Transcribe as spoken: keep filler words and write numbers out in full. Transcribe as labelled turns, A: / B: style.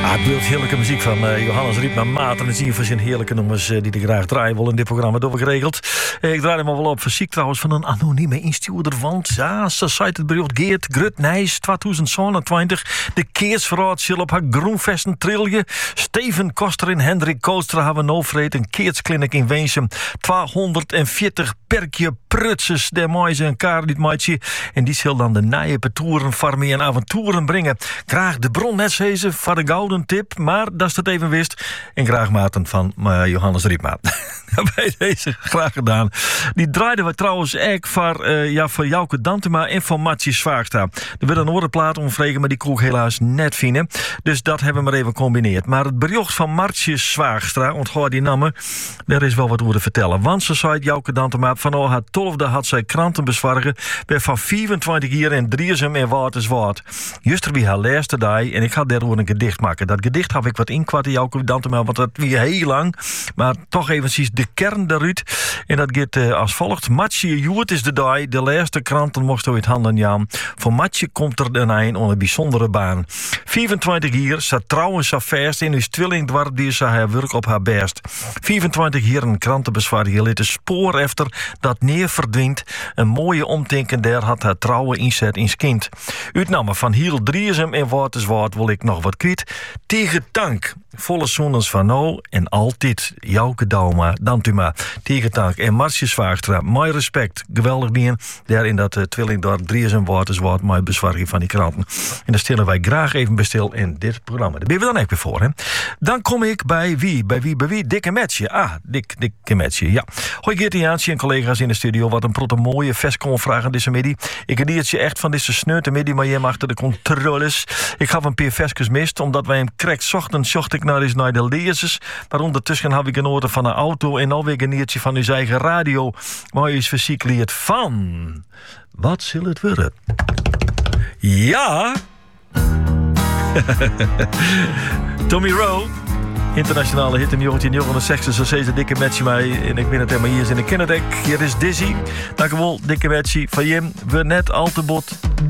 A: Ja, het beeld heerlijke muziek van uh, Johannes Riepma Maat. En dan zie je voor zijn heerlijke nummers uh, die ik graag draaien wil in dit programma doorgeregeld. Uh, ik draai hem al wel op fysiek trouwens van een anonieme instuurder. Want ja, ze zei het bericht Geert Grut Nijs twintig zevenentwintig. De Keersverraad zal op haar groenvesten trilje. Steven Koster en Hendrik Koostra hebben Noofreed een Keertskliniek in Weensum. tweehonderdveertig perkje prutsers der mooie en kaar dit maatje. En die zal dan de nije toeren farmie en avonturen brengen. Graag de bron net zezen voor de gouden tip, maar dat is het even wist. En graag maten van uh, Johannes Riepma. Bij deze graag gedaan. Die draaiden we trouwens ook voor, uh, ja, voor Jouke Dantema en van Matje Zwaagstra. Er werd een orenplaat omvregen, maar die kroeg helaas net vinden. Dus dat hebben we maar even gecombineerd. Maar het bericht van Matje Zwaagstra, onthoud die namen, daar is wel wat over te vertellen. Want ze zei Jouke Dantema, van al haar tolfde had zij kranten bezwargen, bij van vierentwintig jaar en Drieërsum en wat is wat. Juster wie haar laatste dag, en ik ga daarover een gedicht maken. Dat gedicht heb ik wat inkwarten Jouke Dantema, want dat weer heel lang, maar toch eventjes de kern daaruit. En dat gaat uh, als volgt. Matje Joert is de dag, de laatste kranten mocht uit handen jaan. Voor Matje komt er een eind onder een bijzondere baan. vierentwintig jaar, zat trouwens zo vast in uw twillingdwarp die ze haar werk op haar best. vierentwintig jaar een krantenbezwaar, je liet een spoor efter dat neer verdwijnt. Een mooie omtinken daar had haar trouwe inzet in kind. Uitnamen van Hiel Drieërsum en wat is wat wil ik nog wat kwijt. Tegen tank, volle zonens van nou en altijd Jouke Dauma, Dantuma, tegen tank en Martje Zwaagstra. Mijn respect, geweldig dien. Daar in dat uh, twillingdorp Drieërsum wat is wat, mijn bezwarging van die kranten. En daar stellen wij graag even bestil in dit programma. Daar ben we dan echt weer voor, hè. Dan kom ik bij wie? Bij wie? Bij wie? Dikke Metje. Ah, Dik, Dikke Metje, ja. Hoi Geert Jaantje en collega's in de studio. Wat een protte mooie vest kon vragen deze middag. Ik geniet je echt van deze sneute middag, maar je mag achter de controles. Ik gaf een paar vestjes mist, omdat wij hem krekt ochtends zocht ik naar eens naar de lezers. Maar ondertussen heb ik een orde van een auto en alweer geniertje van uw eigen radio. Maar u is fysiek leert van. Wat zal het worden? Ja! Tommy Rowe. Internationale hit in negentien negenenzestig, zo zei ze Dikke Metje mij. En ik ben het helemaal hier in de Kennedek. Hier is Dizzy. Dankjewel, Dikke Metje. Van Jim, we net al te bot.